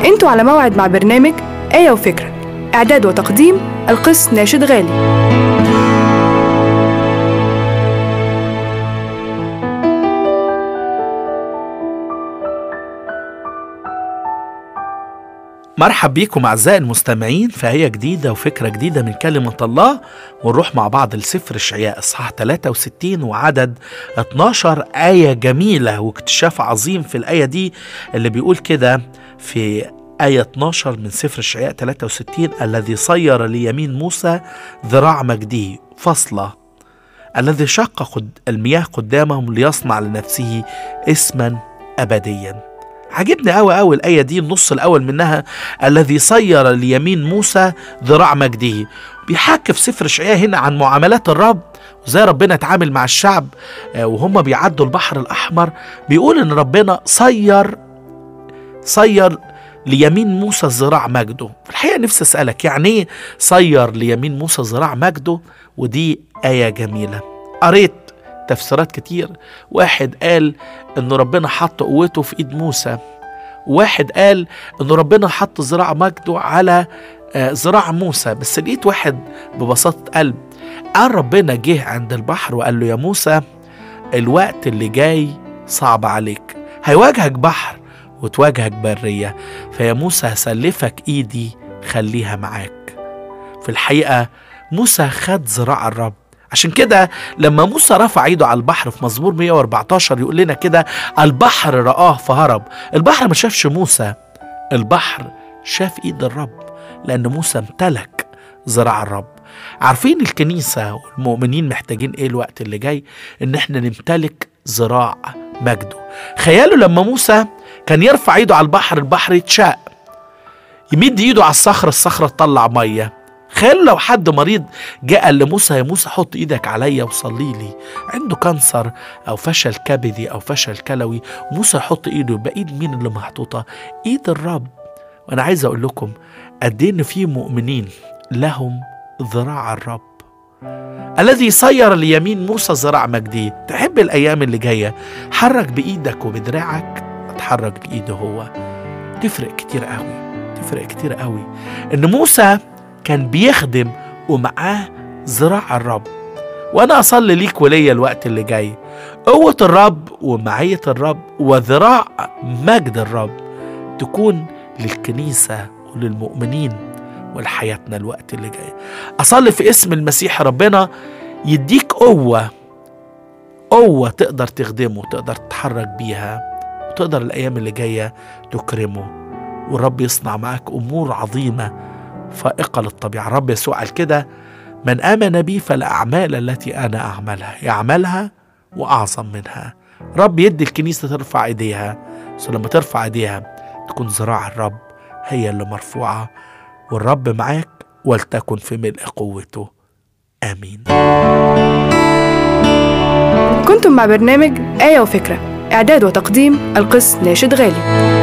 انتوا على موعد مع برنامج آية وفكرة، إعداد وتقديم القس ناشد غالي. مرحب بيكم أعزائي المستمعين في آية جديدة وفكرة جديدة من كلمة الله، ونروح مع بعض لسفر إشعياء إصحاح 63 وعدد 12. آية جميلة واكتشاف عظيم في الآية دي اللي بيقول كده في آية 12 من سفر إشعياء 63: الذي صير ليمين موسى ذراع مجده فصلة، الذي شق المياه قدامهم ليصنع لنفسه اسما أبديا. عجبني قوي الآية دي، النص الأول منها الذي صير ليمين موسى ذراع مجده. بيحكي في سفر إشعياء هنا عن معاملات الرب وزي ربنا اتعامل مع الشعب وهم بيعدوا البحر الأحمر. بيقول إن ربنا صير ليمين موسى ذراع مجده. في الحقيقة نفسي أسألك يعني إيه صير ليمين موسى ذراع مجده؟ ودي آية جميلة. قريت تفسيرات كتير، واحد قال إنه ربنا حط قوته في إيد موسى، واحد قال إنه ربنا حط ذراع مجده على ذراع موسى. بس لقيت واحد ببساطة قلب قال ربنا جه عند البحر وقال له يا موسى الوقت اللي جاي صعب عليك، هيواجهك بحر وتواجهك برية، فيا موسى هسلفك إيدي خليها معاك. في الحقيقة موسى خد ذراع الرب. عشان كده لما موسى رفع ايده على البحر في مزمور 114 يقول لنا كده البحر رآه فهرب. البحر ما شافش موسى، البحر شاف ايد الرب، لأن موسى امتلك ذراع الرب. عارفين الكنيسة والمؤمنين محتاجين ايه الوقت اللي جاي؟ ان احنا نمتلك ذراع مجده. خيالوا لما موسى كان يرفع ايده على البحر، البحر يتشق، يمد ايده على الصخرة، الصخرة تطلع مية. خيال لو حد مريض جاء قال لموسى يا موسى حط ايدك عليا وصلي لي، عنده كانسر او فشل كبدي او فشل كلوي، موسى يحط ايده، يبقى ايد مين اللي محطوطة؟ ايد الرب. وانا عايز اقول لكم قد ايه ان في مؤمنين لهم ذراع الرب الذي صير ليمين موسى ذراع مجده. تحب الايام اللي جايه حرك بايدك وبدراعك، اتحرك بايده هو. تفرق كتير قوي ان موسى كان بيخدم ومعاه ذراع الرب. وانا اصلي ليك وليا الوقت اللي جاي قوة الرب ومعية الرب وذراع مجد الرب تكون للكنيسة وللمؤمنين ولحياتنا الوقت اللي جاي. اصلي في اسم المسيح ربنا يديك قوة تقدر تخدمه، تقدر تتحرك بيها، وتقدر الايام اللي جاية تكرمه، والرب يصنع معاك امور عظيمة فائقة للطبيعة. رب يسوع قال كده من آمن بي فالأعمال التي أنا أعملها يعملها وأعظم منها. رب يدي الكنيسة ترفع إيديها، بس لما ترفع إيديها تكون ذراع الرب هي اللي مرفوعة، والرب معاك ولتكن في ملء قوته. آمين. كنتم مع برنامج آية وفكرة، إعداد وتقديم القس ناشد غالي.